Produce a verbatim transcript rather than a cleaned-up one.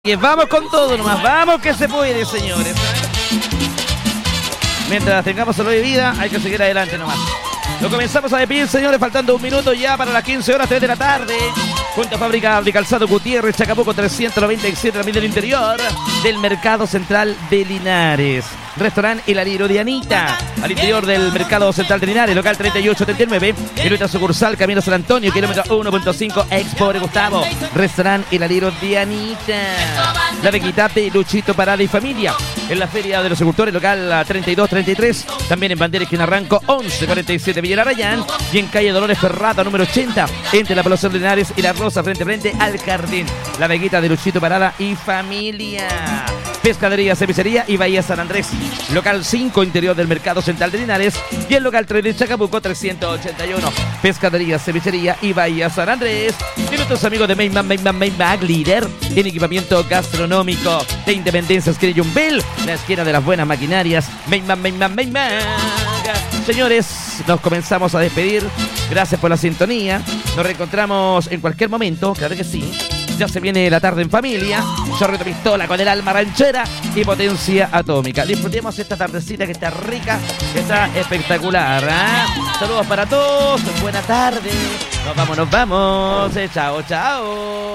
Que vamos con todo nomás, vamos que se puede, señores. Mientras tengamos salud de vida, hay que seguir adelante nomás. Lo comenzamos a despedir, señores, faltando un minuto ya para las quince horas, tres de la tarde. Junto a Fábrica de Calzado Gutiérrez, Chacabuco trescientos noventa y siete, también del interior del Mercado Central de Linares. Restaurante El Aliro de Anita, al interior del Mercado Central de Linares, local treinta y ocho treinta y nueve, en nuestra sucursal Camino San Antonio, kilómetro uno punto cinco, Expo de Gustavo. Restaurante El Aliro de Anita, la veguita de Luchito Parada y Familia, en la Feria de los Agricultores, local treinta y dos treinta y tres, también en Bandera Esquina Ranco, once cuarenta y siete Villa Arrayán, y en calle Dolores Ferrata, número ochenta, entre la población de Linares y La Rosa, frente a frente al Jardín. La veguita de Luchito Parada y Familia. Pescadería, Cervecería y Bahía San Andrés. Local cinco, interior del Mercado Central de Linares. Y el local tres de Chacabuco, trescientos ochenta y uno. Pescadería, Cervecería y Bahía San Andrés. Y nuestros amigos de Mayman, Mayman, Mayman, líder en equipamiento gastronómico de Independencia, Esquina Yumbel, la esquina de las buenas maquinarias. Mayman, Mayman, Mayman. Señores, nos comenzamos a despedir. Gracias por la sintonía. Nos reencontramos en cualquier momento, claro que sí. Ya se viene la tarde en familia, chorrito pistola con el alma ranchera y potencia atómica. Disfrutemos esta tardecita que está rica, que está espectacular. ¿eh? Saludos para todos, buena tarde. Nos vamos, nos vamos. Chao, chao.